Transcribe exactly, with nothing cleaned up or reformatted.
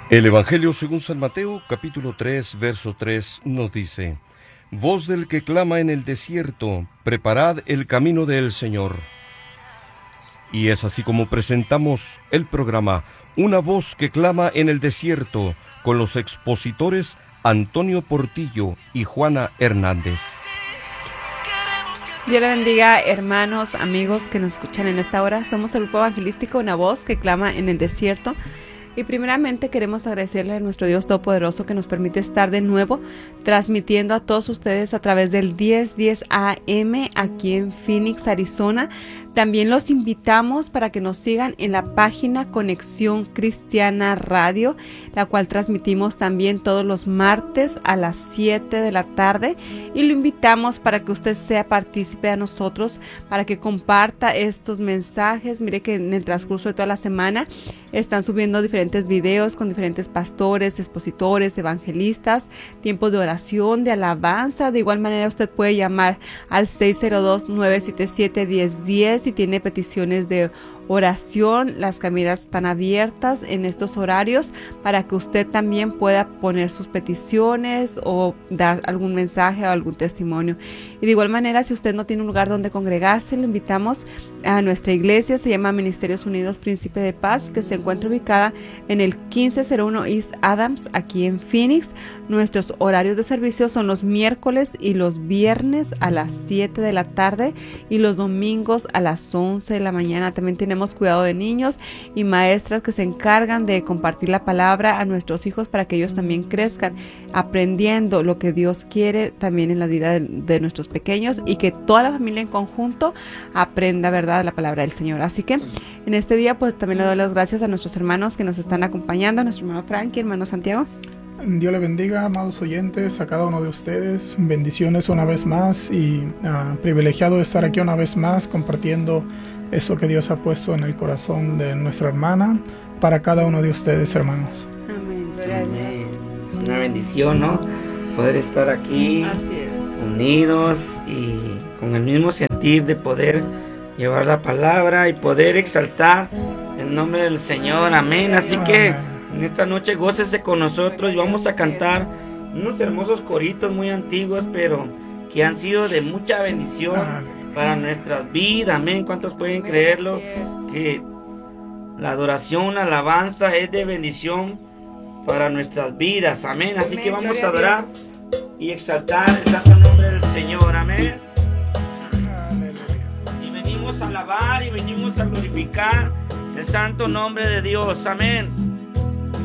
El Evangelio según San Mateo, capítulo tres, verso tres, nos dice: Voz del que clama en el desierto, preparad el camino del Señor. Y es así como presentamos el programa Una voz que clama en el desierto, con los expositores Antonio Portillo y Juana Hernández. Dios le bendiga, hermanos, amigos que nos escuchan en esta hora. Somos el grupo evangelístico Una voz que clama en el desierto. Y primeramente queremos agradecerle a nuestro Dios Todopoderoso que nos permite estar de nuevo transmitiendo a todos ustedes a través del diez diez A M aquí en Phoenix, Arizona. También los invitamos para que nos sigan en la página Conexión Cristiana Radio, la cual transmitimos también todos los martes a las siete de la tarde. Y lo invitamos para que usted sea partícipe a nosotros, para que comparta estos mensajes. Mire que en el transcurso de toda la semana están subiendo diferentes videos con diferentes pastores, expositores, evangelistas, tiempos de oración, de alabanza. De igual manera usted puede llamar al seis cero dos, nueve siete siete, uno cero uno cero si tiene peticiones de oración. Las caminas están abiertas en estos horarios para que usted también pueda poner sus peticiones o dar algún mensaje o algún testimonio. Y de igual manera, si usted no tiene un lugar donde congregarse, lo invitamos a nuestra iglesia. Se llama Ministerios Unidos Príncipe de Paz, que se encuentra ubicada en el quince cero uno East Adams, aquí en Phoenix. Nuestros horarios de servicio son los miércoles y los viernes a las siete de la tarde y los domingos a las once de la mañana. También tenemos cuidado de niños y maestras que se encargan de compartir la palabra a nuestros hijos para que ellos también crezcan aprendiendo lo que Dios quiere también en la vida de, de nuestros pequeños, y que toda la familia en conjunto aprenda, verdad, la palabra del Señor. Así que en este día pues también le doy las gracias a nuestros hermanos que nos están acompañando, a nuestro hermano Frankie, hermano Santiago. Dios le bendiga, amados oyentes, a cada uno de ustedes. Bendiciones una vez más y uh, privilegiado de estar aquí una vez más compartiendo eso que Dios ha puesto en el corazón de nuestra hermana para cada uno de ustedes, hermanos. Amén, gloria a Dios. Es una bendición, ¿no? Poder estar aquí unidos y con el mismo sentir de poder llevar la palabra y poder exaltar el nombre del Señor. Amén. Así Amén. Que en esta noche gócese con nosotros y vamos a cantar unos hermosos coritos muy antiguos, pero que han sido de mucha bendición Amén. Para nuestras vidas. Amén. ¿Cuántos pueden creerlo? Que la adoración, la alabanza es de bendición para nuestras vidas. Amén. Así Amén. Que vamos a adorar y exaltar el santo nombre del Señor. Amén. Y venimos a alabar y venimos a glorificar el santo nombre de Dios. Amén.